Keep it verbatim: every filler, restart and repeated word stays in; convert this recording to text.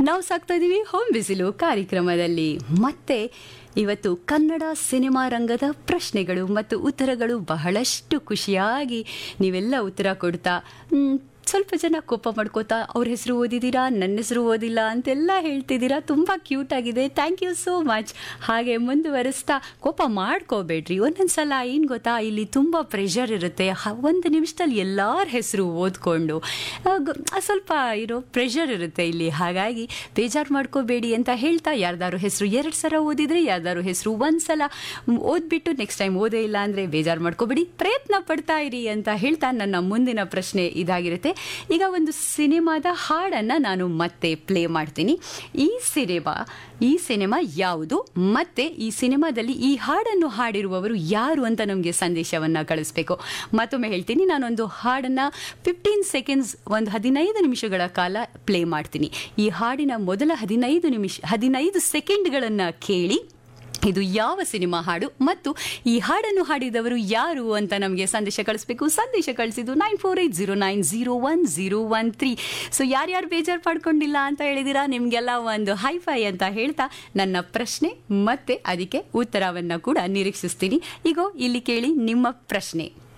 ನಾವು ಸಾಕ್ತಾ ಇದೀವಿ ಹೋಮ್ ಬಿಸಿಲು ಕಾರ್ಯಕ್ರಮದಲ್ಲಿ. ಮತ್ತೆ ಇವತ್ತು ಕನ್ನಡ ಸಿನಿಮಾ ರಂಗದ ಪ್ರಶ್ನೆಗಳು ಮತ್ತು ಉತ್ತರಗಳು ಬಹಳಷ್ಟು ಖುಷಿಯಾಗಿ ನೀವೆಲ್ಲ ಉತ್ತರ ಕೊಡ್ತಾ, ಸ್ವಲ್ಪ ಜನ ಕೋಪ ಮಾಡ್ಕೋತಾ ಅವ್ರ ಹೆಸರು ಓದಿದ್ದೀರಾ, ನನ್ನ ಹೆಸರು ಓದಿಲ್ಲ ಅಂತೆಲ್ಲ ಹೇಳ್ತಿದ್ದೀರಾ. ತುಂಬ ಕ್ಯೂಟ್ ಆಗಿದೆ. Thank you so much. ಹಾಗೆ ಮುಂದುವರಿಸ್ತಾ ಕೋಪ ಮಾಡ್ಕೋಬೇಡ್ರಿ. ಒಂದೊಂದು ಸಲ ಏನು ಗೊತ್ತಾ, ಇಲ್ಲಿ ತುಂಬ ಪ್ರೆಷರ್ ಇರುತ್ತೆ. ಒಂದು ನಿಮಿಷದಲ್ಲಿ ಎಲ್ಲರ ಹೆಸರು ಓದ್ಕೊಂಡು ಸ್ವಲ್ಪ ಇರೋ ಪ್ರೆಷರ್ ಇರುತ್ತೆ ಇಲ್ಲಿ. ಹಾಗಾಗಿ ಬೇಜಾರು ಮಾಡ್ಕೋಬೇಡಿ ಅಂತ ಹೇಳ್ತಾ, ಯಾರ್ದಾರು ಹೆಸರು ಎರಡು ಸಲ ಓದಿದರೆ, ಯಾರ್ದಾರು ಹೆಸರು ಒಂದು ಸಲ ಓದ್ಬಿಟ್ಟು ನೆಕ್ಸ್ಟ್ ಟೈಮ್ ಓದೇ ಇಲ್ಲ ಅಂದರೆ ಬೇಜಾರು ಮಾಡ್ಕೋಬೇಡಿ, ಪ್ರಯತ್ನ ಪಡ್ತಾ ಇರಿ ಅಂತ ಹೇಳ್ತಾ ನನ್ನ ಮುಂದಿನ ಪ್ರಶ್ನೆ ಇದಾಗಿರುತ್ತೆ. ಈಗ ಒಂದು ಸಿನಿಮಾದ ಹಾಡನ್ನು ನಾನು ಮತ್ತೆ ಪ್ಲೇ ಮಾಡ್ತೀನಿ. ಈ ಸಿನಿಮಾ ಈ ಸಿನಿಮಾ ಯಾವುದು ಮತ್ತೆ ಈ ಸಿನಿಮಾದಲ್ಲಿ ಈ ಹಾಡನ್ನು ಹಾಡಿರುವವರು ಯಾರು ಅಂತ ನಮಗೆ ಸಂದೇಶವನ್ನು ಕಳಿಸ್ಬೇಕು. ಮತ್ತೊಮ್ಮೆ ಹೇಳ್ತೀನಿ, ನಾನೊಂದು ಹಾಡನ್ನು ಫಿಫ್ಟೀನ್ ಸೆಕೆಂಡ್ಸ್ ಒಂದು ಹದಿನೈದು ನಿಮಿಷಗಳ ಕಾಲ ಪ್ಲೇ ಮಾಡ್ತೀನಿ. ಈ ಹಾಡಿನ ಮೊದಲ ಹದಿನೈದು ನಿಮಿಷ ಹದಿನೈದು ಸೆಕೆಂಡ್ಗಳನ್ನು ಕೇಳಿ ಇದು ಯಾವ ಸಿನಿಮಾ ಹಾಡು ಮತ್ತು ಈ ಹಾಡನ್ನು ಹಾಡಿದವರು ಯಾರು ಅಂತ ನಮಗೆ ಸಂದೇಶ ಕಳಿಸ್ಬೇಕು. ಸಂದೇಶ ಕಳಿಸಿದ್ದು nine four eight zero nine zero one zero one three. So ಯಾರ್ಯಾರು ಬೇಜಾರು ಪಡ್ಕೊಂಡಿಲ್ಲ ಅಂತ ಹೇಳಿದಿರಾ, ನಿಮಗೆಲ್ಲ ಒಂದು ಹೈಫೈ ಅಂತ ಹೇಳ್ತಾ ನನ್ನ ಪ್ರಶ್ನೆ ಮತ್ತೆ ಅದಕ್ಕೆ ಉತ್ತರವನ್ನು ಕೂಡ ನಿರೀಕ್ಷಿಸ್ತೀನಿ. ಈಗ ಇಲ್ಲಿ ಕೇಳಿ ನಿಮ್ಮ ಪ್ರಶ್ನೆ.